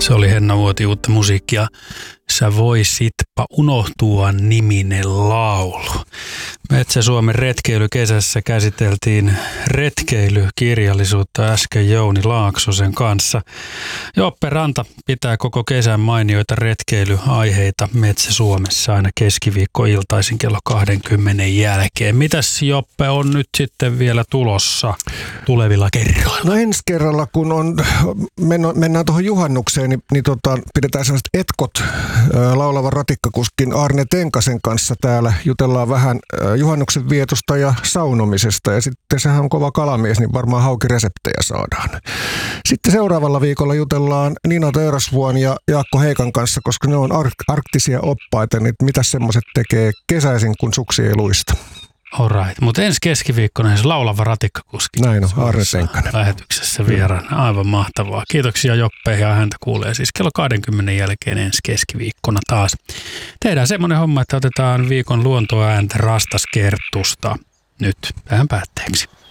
Se oli Henna Vuoti uutta musiikkia. Sä voisitpa unohtua -niminen laulu. Metsä-Suomen retkeilykesässä käsiteltiin retkeilykirjallisuutta äsken Jouni Laaksosen kanssa. Joppe Ranta pitää koko kesän mainioita retkeilyaiheita Metsä-Suomessa aina keskiviikkoiltaisin kello 20 jälkeen. Mitäs Joppe on nyt sitten vielä tulossa tulevilla kerroilla? No ensi kerralla, kun mennään tuohon juhannukseen, niin pidetään sellaiset etkot laulavan ratikkakuskin Arne Tenkasen kanssa täällä. Jutellaan vähän juhannuksen vietosta ja saunomisesta, ja sitten sehän on kova kalamies, niin varmaan haukireseptejä saadaan. Sitten seuraavalla viikolla jutellaan Nino Teurasvuon ja Jaakko Heikan kanssa, koska ne on arktisia oppaita, niin mitä semmoiset tekee kesäisin, kun suksi ei luista. Alright, mutta ensi keskiviikkona se laulava ratikkakuski. Näin on, Arne Tenkanen. Lähetyksessä vieraana. Aivan mahtavaa. Kiitoksia Joppe, ja häntä kuulee siis kello 20 jälkeen ensi keskiviikkona taas. Tehdään semmoinen homma, että otetaan viikon luontoääntä Rastaskertusta nyt tähän päätteeksi.